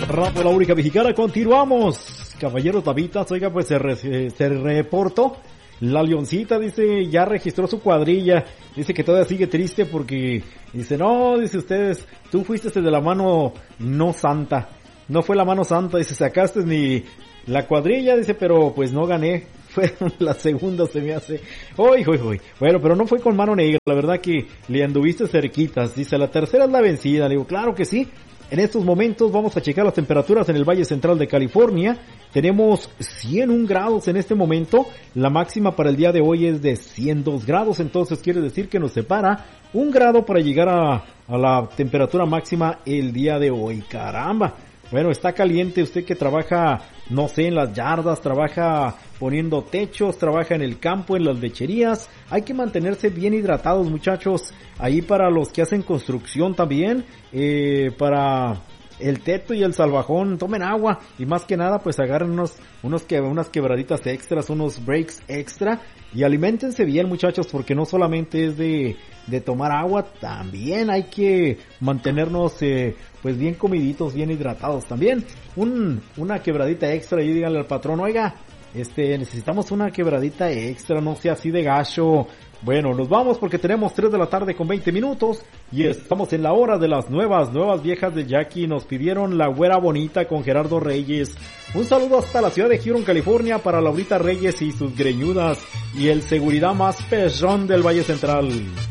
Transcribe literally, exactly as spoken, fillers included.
Radio La Única Mexicana, continuamos. Caballero Tabitas, oiga, pues se, re, se reportó. La Leoncita, dice, ya registró su cuadrilla. Dice que todavía sigue triste porque, dice, no, dice ustedes, tú fuiste de la mano no santa. No fue la mano santa, dice, sacaste ni la cuadrilla, dice, pero pues no gané. Fue la segunda, se me hace. Uy, uy, uy. Bueno, pero no fue con mano negra, la verdad que le anduviste cerquitas. Dice, la tercera es la vencida. Le digo, claro que sí. En estos momentos vamos a checar las temperaturas en el Valle Central de California. Tenemos ciento uno grados en este momento. La máxima para el día de hoy es de ciento dos grados. Entonces quiere decir que nos separa un grado para llegar a, a la temperatura máxima el día de hoy. Caramba. Bueno, está caliente. Usted que trabaja, no sé, en las yardas, trabaja poniendo techos, trabaja en el campo, en las lecherías. Hay que mantenerse bien hidratados, muchachos. Ahí para los que hacen construcción también, eh, para el teto y el salvajón, tomen agua. Y más que nada, pues agarren unos, unos que, unas quebraditas extras, unos breaks extra. Y aliméntense bien, muchachos, porque no solamente es de, de tomar agua, también hay que mantenernos, eh, pues bien comiditos, bien hidratados también. Un, una quebradita extra y díganle al patrón, oiga, este, necesitamos una quebradita extra, no sea así de gacho. Bueno, nos vamos porque tenemos tres de la tarde con veinte minutos y estamos en la hora de las nuevas, nuevas viejas de Jackie. Nos pidieron La Güera Bonita con Gerardo Reyes. Un saludo hasta la ciudad de Huron, California para Laurita Reyes y sus greñudas y el seguridad más perrón del Valle Central.